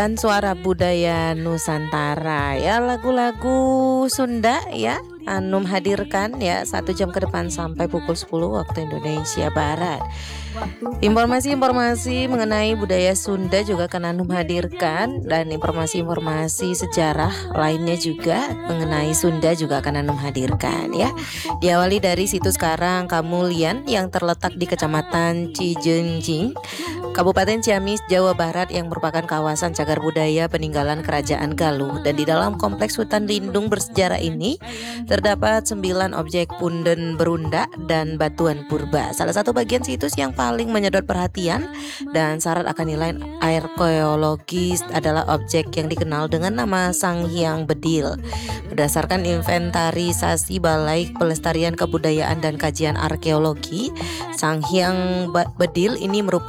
Dan suara budaya Nusantara ya, lagu-lagu Sunda ya, Anum hadirkan ya 1 jam ke depan sampai pukul 10 waktu Indonesia Barat. Informasi-informasi mengenai budaya Sunda juga akan Anum hadirkan, dan informasi-informasi sejarah lainnya juga mengenai Sunda juga akan Anum hadirkan ya. Diawali dari situs Karang Kamulian yang terletak di Kecamatan Cijenjing, Kabupaten Ciamis, Jawa Barat, yang merupakan kawasan cagar budaya peninggalan Kerajaan Galuh. Dan di dalam kompleks hutan lindung bersejarah ini terdapat 9 objek punden berunda dan batuan purba. Salah satu bagian situs yang paling menyedot perhatian dan syarat akan nilai arkeologis adalah objek yang dikenal dengan nama Sang Hyang Bedil. Berdasarkan inventarisasi Balai Pelestarian Kebudayaan dan Kajian Arkeologi, Sang Hyang Bedil ini merupakan